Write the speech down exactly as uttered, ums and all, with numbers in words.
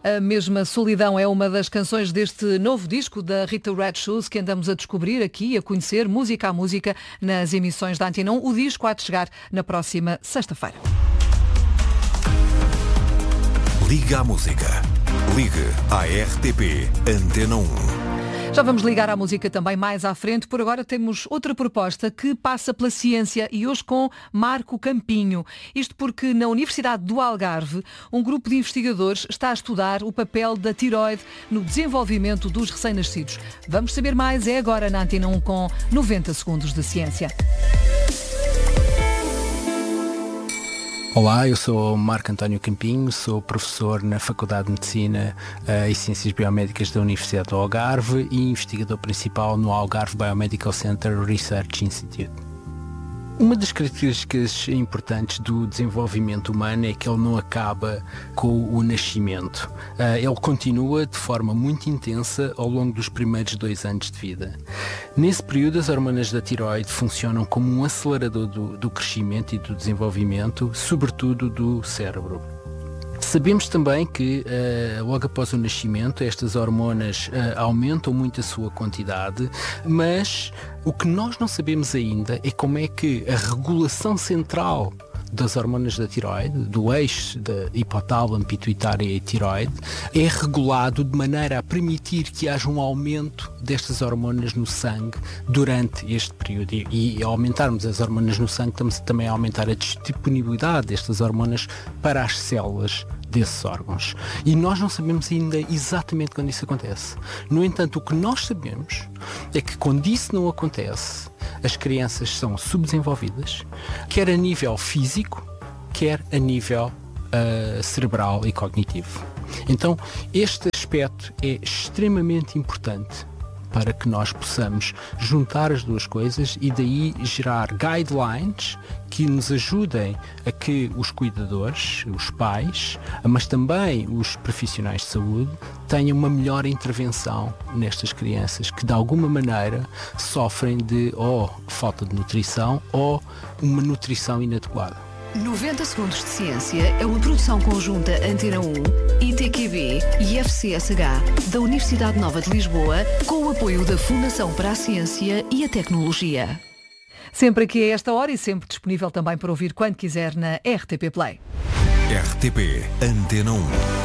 A mesma solidão é uma das canções deste novo disco da Rita Red Shoes que andamos a descobrir aqui, a conhecer, música a música, nas emissões da Antena um. O disco há de chegar na próxima sexta-feira. Liga à música. Ligue à R T P Antena um. Já vamos ligar à música também mais à frente. Por agora temos outra proposta que passa pela ciência e hoje com Marco Campinho. Isto porque na Universidade do Algarve um grupo de investigadores está a estudar o papel da tiroide no desenvolvimento dos recém-nascidos. Vamos saber mais, é agora na Antena um com noventa segundos de ciência. Olá, eu sou Marco António Campinho, sou professor na Faculdade de Medicina uh, e Ciências Biomédicas da Universidade do Algarve e investigador principal no Algarve Biomedical Center Research Institute. Uma das características importantes do desenvolvimento humano é que ele não acaba com o nascimento. Uh, ele continua de forma muito intensa ao longo dos primeiros dois anos de vida. Nesse período, as hormonas da tiroide funcionam como um acelerador do, do crescimento e do desenvolvimento, sobretudo do cérebro. Sabemos também que uh, logo após o nascimento estas hormonas uh, aumentam muito a sua quantidade, mas o que nós não sabemos ainda é como é que a regulação central das hormonas da tiroide, do eixo da hipotálamo, pituitária e tiroide, é regulado de maneira a permitir que haja um aumento destas hormonas no sangue durante este período. E, e ao aumentarmos as hormonas no sangue, estamos também a aumentar a disponibilidade destas hormonas para as células desses órgãos. E nós não sabemos ainda exatamente quando isso acontece. No entanto, o que nós sabemos é que quando isso não acontece, as crianças são subdesenvolvidas, quer a nível físico, quer a nível uh, cerebral e cognitivo. Então, este aspecto é extremamente importante para que nós possamos juntar as duas coisas e daí gerar guidelines que nos ajudem a que os cuidadores, os pais, mas também os profissionais de saúde tenham uma melhor intervenção nestas crianças que de alguma maneira sofrem de ou falta de nutrição ou uma nutrição inadequada. noventa segundos de ciência é uma produção conjunta Antena um, I T Q B e F C S H da Universidade Nova de Lisboa, com o apoio da Fundação para a Ciência e a Tecnologia. Sempre aqui a esta hora e sempre disponível também para ouvir quando quiser na R T P Play. R T P Antena um.